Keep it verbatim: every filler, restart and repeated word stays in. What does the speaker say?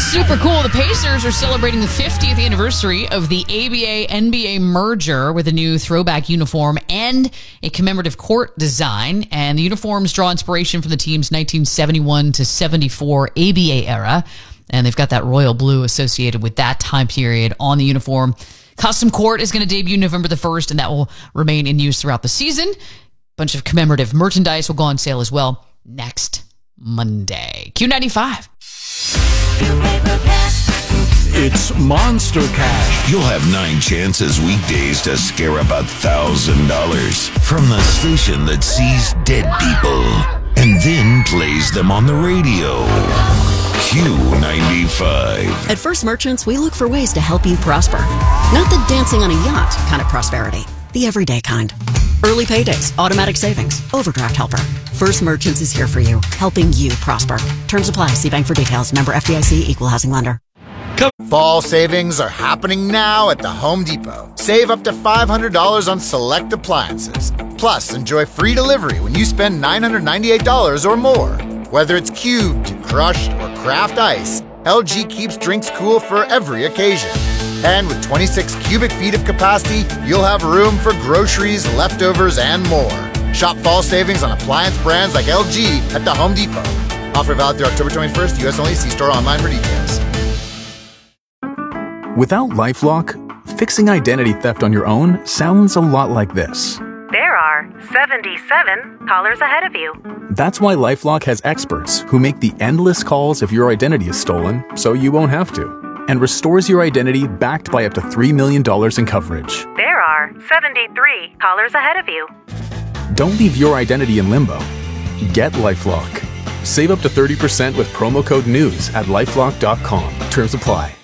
Super cool. The Pacers are celebrating the fiftieth anniversary of the A B A N B A merger with a new throwback uniform and a commemorative court design. And the uniforms draw inspiration from the team's nineteen seventy-one to seventy-four A B A era. And they've got that royal blue associated with that time period on the uniform. Custom court is going to debut November the first, and that will remain in use throughout the season. A bunch of commemorative merchandise will go on sale as well next Monday. Q ninety-five. It's Monster Cash. You'll have nine chances weekdays to scare up a thousand dollars from the station that sees dead people and then plays them on the radio. Q ninety-five. At First Merchants, we look for ways to help you prosper. Not the dancing on a yacht kind of prosperity, the everyday kind. Early paydays, automatic savings, overdraft helper. First Merchants is here for you, helping you prosper. Terms apply. See bank for details. Member F D I C, Equal Housing Lender. Fall savings are happening now at the Home Depot. Save up to five hundred dollars on select appliances. Plus, enjoy free delivery when you spend nine hundred ninety-eight dollars or more. Whether it's cubed, crushed, or craft ice, L G keeps drinks cool for every occasion. And with twenty-six cubic feet of capacity, you'll have room for groceries, leftovers, and more. Shop fall savings on appliance brands like L G at the Home Depot. Offer valid through October twenty-first, U S only. See store online for details. Without LifeLock, fixing identity theft on your own sounds a lot like this. There are seventy-seven callers ahead of you. That's why LifeLock has experts who make the endless calls if your identity is stolen, so you won't have to, and restores your identity backed by up to three million dollars in coverage. There are seventy-three callers ahead of you. Don't leave your identity in limbo. Get LifeLock. Save up to thirty percent with promo code NEWS at lifelock dot com. Terms apply.